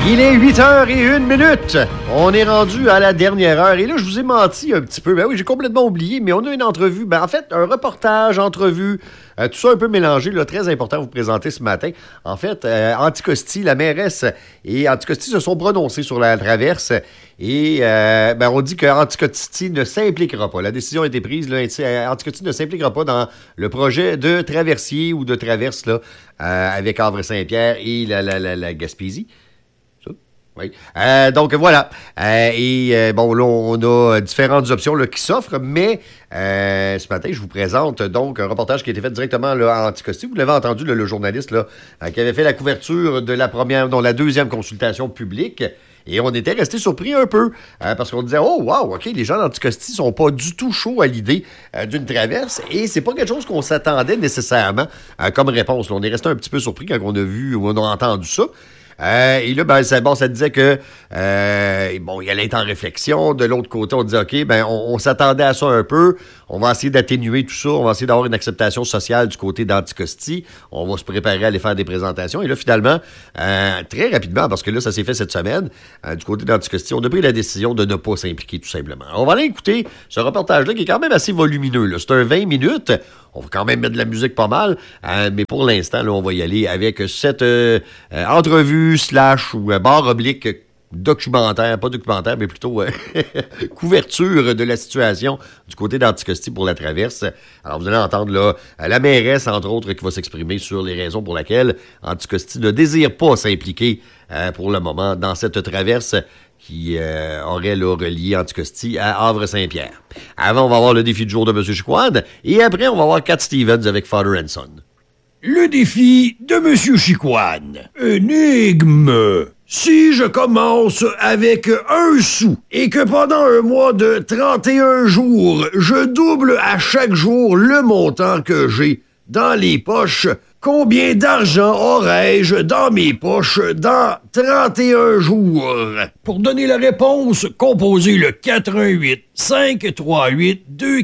Il est 8h01. On est rendu à la dernière heure. Et là, je vous ai menti un petit peu. Ben oui, j'ai complètement oublié, mais on a une entrevue. Ben en fait, un reportage, entrevue, tout ça un peu mélangé. Là, très important à vous présenter ce matin. En fait, Anticosti, la mairesse et Anticosti se sont prononcés sur la traverse. Et on dit que Anticosti ne s'impliquera pas. La décision a été prise. Là, Anticosti ne s'impliquera pas dans le projet de traversier ou de traverse là, avec Havre-Saint-Pierre et la Gaspésie. Oui. Donc voilà. Là, on a différentes options là, qui s'offrent, mais ce matin, je vous présente donc un reportage qui a été fait directement là, à Anticosti. Vous l'avez entendu, là, le journaliste là, qui avait fait la couverture de la deuxième consultation publique. Et on était resté surpris un peu, parce qu'on disait, oh, wow, OK, les gens d'Anticosti sont pas du tout chauds à l'idée d'une traverse, et c'est pas quelque chose qu'on s'attendait nécessairement comme réponse. Là, on est resté un petit peu surpris quand on a vu ou on a entendu ça. Et là, ça disait que il allait être en réflexion. De l'autre côté, on disait, OK, on s'attendait à ça un peu. On va essayer d'atténuer tout ça. On va essayer d'avoir une acceptation sociale du côté d'Anticosti. On va se préparer à aller faire des présentations. Et là, finalement, très rapidement, parce que là, ça s'est fait cette semaine, du côté d'Anticosti, on a pris la décision de ne pas s'impliquer, tout simplement. Alors, on va aller écouter ce reportage-là qui est quand même assez volumineux, là. C'est un 20 minutes. On va quand même mettre de la musique pas mal, mais pour l'instant, là, on va y aller avec cette entrevue / ou barre oblique documentaire, pas documentaire, mais plutôt couverture de la situation du côté d'Anticosti pour la traverse. Alors, vous allez entendre là la mairesse, entre autres, qui va s'exprimer sur les raisons pour lesquelles Anticosti ne désire pas s'impliquer pour le moment dans cette traverse qui aurait là, relié Anticosti à Havre-Saint-Pierre. Avant, on va voir le défi du jour de M. Chicoine, et après, on va voir Cat Stevens avec Father and Son. Le défi de M. Chicoine. Énigme. Si je commence avec 1 sou et que pendant un mois de 31 jours, je double à chaque jour le montant que j'ai dans les poches, combien d'argent aurais-je dans mes poches dans 31 jours? Pour donner la réponse, composez le 88 538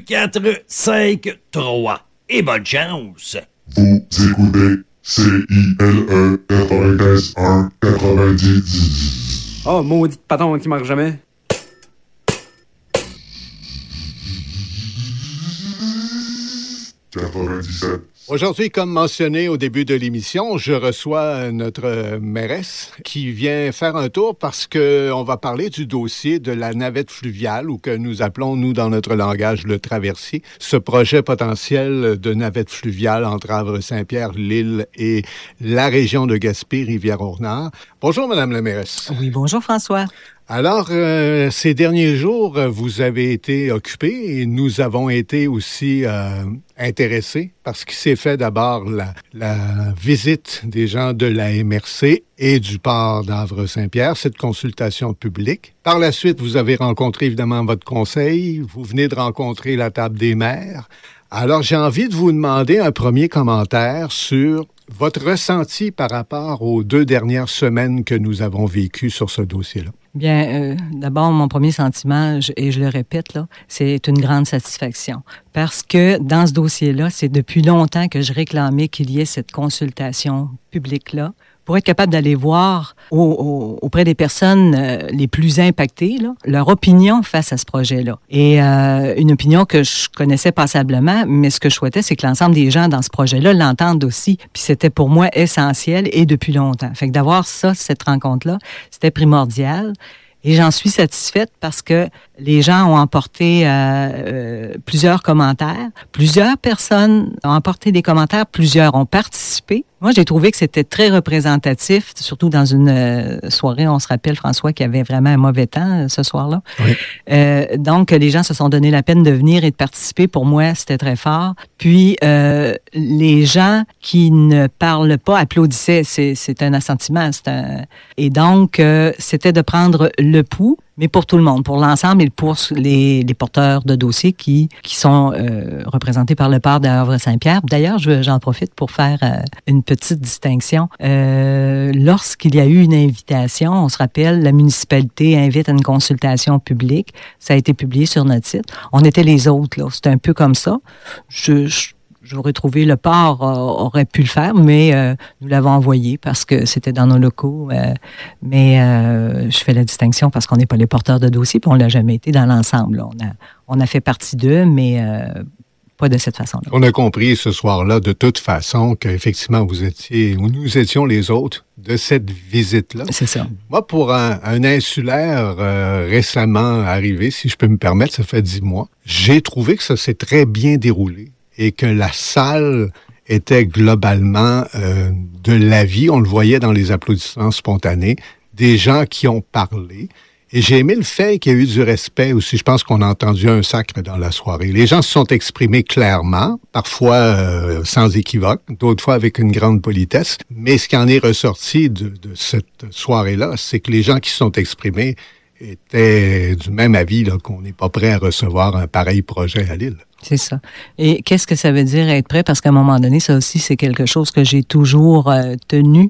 2453. Et bonne chance! Vous écoutez CILE 95.1 90. Oh, maudit patron qui marche jamais. Aujourd'hui, comme mentionné au début de l'émission, je reçois notre mairesse qui vient faire un tour parce qu'on va parler du dossier de la navette fluviale ou que nous appelons, nous, dans notre langage, le traversier. Ce projet potentiel de navette fluviale entre Havre-Saint-Pierre, l'île et la région de Gaspé, Rivière-au-Nord. Bonjour, Madame la mairesse. Oui, bonjour François. Alors, ces derniers jours, vous avez été occupés et nous avons été aussi intéressés parce qu'il s'est fait d'abord la visite des gens de la MRC et du port d'Havre-Saint-Pierre, cette consultation publique. Par la suite, vous avez rencontré évidemment votre conseil, vous venez de rencontrer la table des maires. Alors, j'ai envie de vous demander un premier commentaire sur votre ressenti par rapport aux 2 dernières semaines que nous avons vécues sur ce dossier-là. Bien, d'abord, mon premier sentiment, et je le répète, là, c'est une grande satisfaction. Parce que dans ce dossier-là, c'est depuis longtemps que je réclamais qu'il y ait cette consultation publique-là pour être capable d'aller voir auprès des personnes les plus impactées, là, leur opinion face à ce projet-là. Et une opinion que je connaissais passablement, mais ce que je souhaitais, c'est que l'ensemble des gens dans ce projet-là l'entendent aussi. Puis c'était pour moi essentiel et depuis longtemps. Fait que d'avoir ça, cette rencontre-là, c'était primordial. Et j'en suis satisfaite parce que les gens ont emporté plusieurs commentaires. Plusieurs personnes ont emporté des commentaires. Plusieurs ont participé. Moi, j'ai trouvé que c'était très représentatif, surtout dans une soirée, on se rappelle, François, qu'il y avait vraiment un mauvais temps ce soir-là. Oui. Donc, les gens se sont donné la peine de venir et de participer. Pour moi, c'était très fort. Puis, les gens qui ne parlent pas applaudissaient. C'est un assentiment. Et donc, c'était de prendre le pouls, mais pour tout le monde, pour l'ensemble et pour les porteurs de dossiers qui sont représentés par le port de Havre-Saint-Pierre. D'ailleurs, j'en profite pour faire une petite distinction. Lorsqu'il y a eu une invitation, on se rappelle, la municipalité invite à une consultation publique. Ça a été publié sur notre site. On était les autres, là. C'était un peu comme ça. j'aurais trouvé le port aurait pu le faire, mais nous l'avons envoyé parce que c'était dans nos locaux. Mais je fais la distinction parce qu'on n'est pas les porteurs de dossier, puis on l'a jamais été dans l'ensemble. Là. On a fait partie d'eux, mais pas de cette façon-là. On a compris ce soir-là, de toute façon, qu'effectivement, nous étions les autres de cette visite-là. C'est ça. Moi, pour un insulaire récemment arrivé, si je peux me permettre, ça fait 10 mois, j'ai trouvé que ça s'est très bien déroulé et que la salle était globalement de la vie. On le voyait dans les applaudissements spontanés, des gens qui ont parlé. Et j'ai aimé le fait qu'il y a eu du respect aussi. Je pense qu'on a entendu un sacre dans la soirée. Les gens se sont exprimés clairement, parfois sans équivoque, d'autres fois avec une grande politesse. Mais ce qui en est ressorti de cette soirée-là, c'est que les gens qui se sont exprimés étaient du même avis là, qu'on n'est pas prêt à recevoir un pareil projet à l'île. C'est ça. Et qu'est-ce que ça veut dire être prêt? Parce qu'à un moment donné, ça aussi, c'est quelque chose que j'ai toujours tenu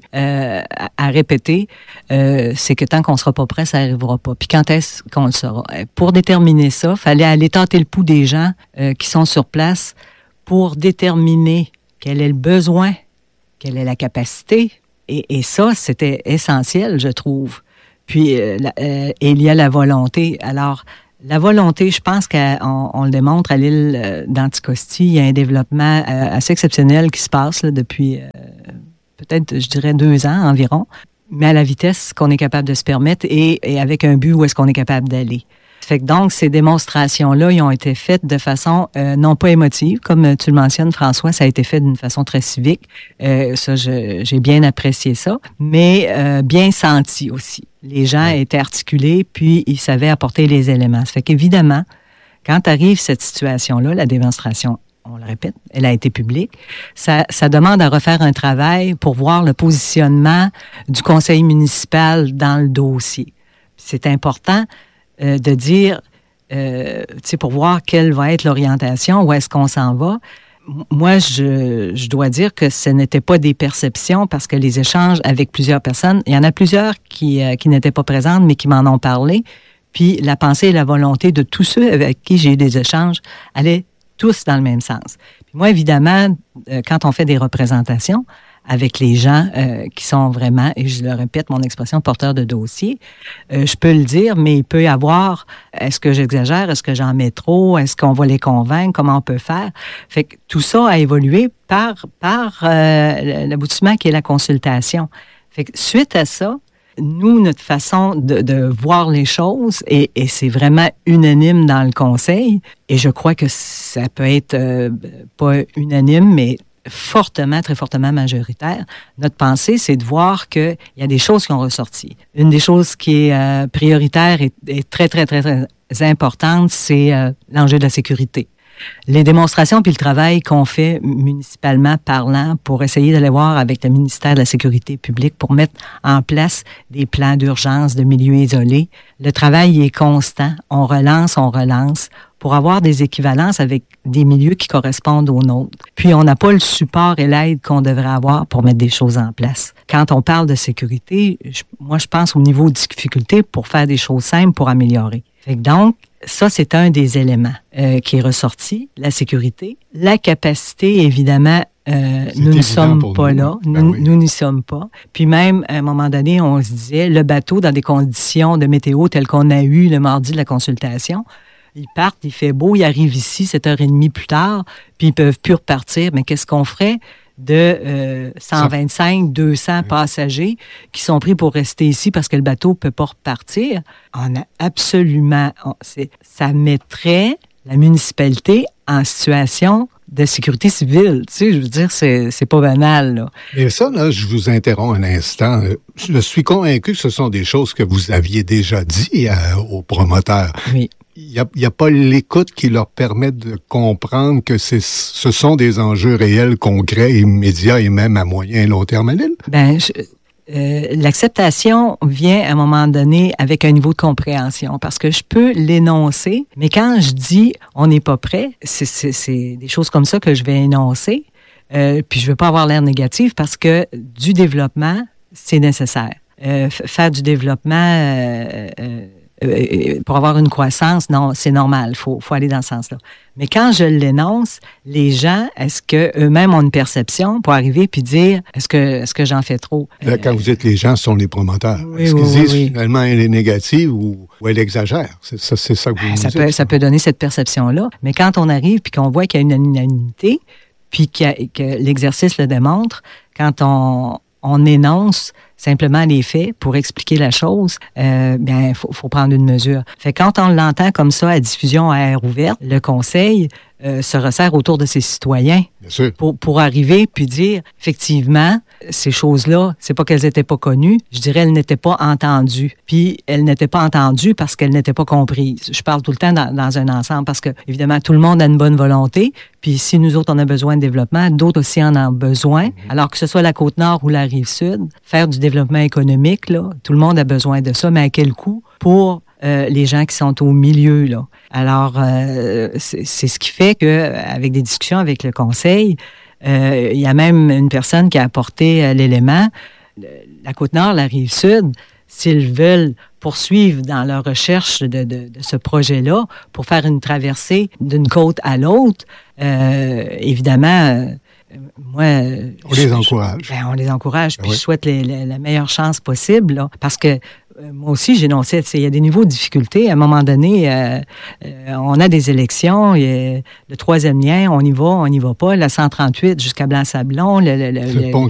à répéter. C'est que tant qu'on ne sera pas prêt, ça n'arrivera pas. Puis quand est-ce qu'on le sera? Pour déterminer ça, il fallait aller tâter le pouls des gens qui sont sur place pour déterminer quel est le besoin, quelle est la capacité. Et ça, c'était essentiel, je trouve. Puis, il y a la volonté. Alors, la volonté, je pense qu'on le démontre à l'île d'Anticosti. Il y a un développement assez exceptionnel qui se passe là, depuis peut-être, je dirais, 2 ans environ, mais à la vitesse qu'on est capable de se permettre et avec un but où est-ce qu'on est capable d'aller. Fait que donc, ces démonstrations-là, ils ont été faites de façon non pas émotive, comme tu le mentionnes, François, ça a été fait d'une façon très civique. Ça, j'ai bien apprécié ça, mais bien senti aussi. Les gens étaient articulés, puis ils savaient apporter les éléments. Ça fait qu'évidemment, quand arrive cette situation-là, la démonstration, on le répète, elle a été publique, ça demande à refaire un travail pour voir le positionnement du conseil municipal dans le dossier. C'est important de dire, tu sais, pour voir quelle va être l'orientation, où est-ce qu'on s'en va. Moi, je dois dire que ce n'était pas des perceptions parce que les échanges avec plusieurs personnes, il y en a plusieurs qui n'étaient pas présentes, mais qui m'en ont parlé. Puis la pensée et la volonté de tous ceux avec qui j'ai eu des échanges allaient tous dans le même sens. Puis moi, évidemment, quand on fait des représentations avec les gens qui sont vraiment, et je le répète, mon expression porteur de dossier, je peux le dire, mais il peut y avoir, est-ce que j'exagère, est-ce que j'en mets trop, est-ce qu'on va les convaincre, comment on peut faire? Fait que tout ça a évolué par l'aboutissement qui est la consultation. Fait que suite à ça, nous, notre façon de voir les choses, et c'est vraiment unanime dans le conseil, et je crois que ça peut être pas unanime, mais fortement, très fortement majoritaire. Notre pensée, c'est de voir qu'il y a des choses qui ont ressorti. Une des choses qui est prioritaire et très, très, très, très importante, c'est l'enjeu de la sécurité. Les démonstrations puis le travail qu'on fait municipalement parlant pour essayer d'aller voir avec le ministère de la Sécurité publique pour mettre en place des plans d'urgence de milieux isolés. Le travail est constant. On relance pour avoir des équivalences avec des milieux qui correspondent aux nôtres. Puis, on n'a pas le support et l'aide qu'on devrait avoir pour mettre des choses en place. Quand on parle de sécurité, moi, je pense au niveau de difficulté pour faire des choses simples pour améliorer. Fait que donc, ça, c'est un des éléments qui est ressorti, la sécurité. La capacité, évidemment, nous ne sommes pas là. Nous n'y sommes pas. Puis même, à un moment donné, on se disait, le bateau, dans des conditions de météo telles qu'on a eu le mardi de la consultation, ils partent, il fait beau, ils arrivent ici 7h30 plus tard, puis ils peuvent plus repartir. Mais qu'est-ce qu'on ferait de 125, 200 passagers qui sont pris pour rester ici parce que le bateau ne peut pas repartir? On a absolument... ça mettrait la municipalité en situation de sécurité civile. Tu sais, je veux dire, c'est pas banal, là. Et ça, là, je vous interromps un instant. Je suis convaincu que ce sont des choses que vous aviez déjà dit aux promoteurs. Oui. Il n'y a pas l'écoute qui leur permet de comprendre que ce sont des enjeux réels, concrets, immédiats et même à moyen et long terme à l'île? Ben, l'acceptation vient à un moment donné avec un niveau de compréhension parce que je peux l'énoncer, mais quand je dis on n'est pas prêt, c'est des choses comme ça que je vais énoncer, puis je veux pas avoir l'air négatif parce que du développement, c'est nécessaire. Faire du développement pour avoir une croissance, non, c'est normal, faut aller dans ce sens-là. Mais quand je l'énonce, les gens, est-ce qu'eux-mêmes ont une perception pour arriver puis dire, est-ce que j'en fais trop? Là, quand vous dites les gens, ce sont les promoteurs. Oui, est-ce qu'ils disent oui. finalement elle est négative ou elle exagère? C'est ça que vous nous dites. Ça peut donner cette perception-là. Mais quand on arrive puis qu'on voit qu'il y a une unanimité, puis que l'exercice le démontre, quand on énonce simplement les faits pour expliquer la chose, bien, faut prendre une mesure. Fait quand on l'entend comme ça à diffusion à air ouverte, le conseil se resserre autour de ses citoyens. Bien sûr. Pour arriver puis dire, effectivement, ces choses-là, c'est pas qu'elles n'étaient pas connues, je dirais elles n'étaient pas entendues. Puis elles n'étaient pas entendues parce qu'elles n'étaient pas comprises. Je parle tout le temps dans un ensemble parce que, évidemment, tout le monde a une bonne volonté. Puis si nous autres, on a besoin de développement, d'autres aussi en ont besoin. Alors que ce soit la Côte-Nord ou la Rive-Sud, faire du développement économique, là, tout le monde a besoin de ça, mais à quel coût pour les gens qui sont au milieu, là. Alors, c'est ce qui fait qu'avec des discussions avec le conseil, il y a même une personne qui a apporté l'élément. La Côte-Nord, la Rive-Sud, s'ils veulent poursuivre dans leur recherche de ce projet-là pour faire une traversée d'une côte à l'autre, évidemment... moi, on les encourage. On les encourage, puis oui. Je souhaite la meilleure chance possible, là, parce que moi aussi, j'énonçais, il y a des niveaux de difficulté. À un moment donné, on a des élections, le troisième lien, on y va pas. La 138 jusqu'à Blanc-Sablon, le pont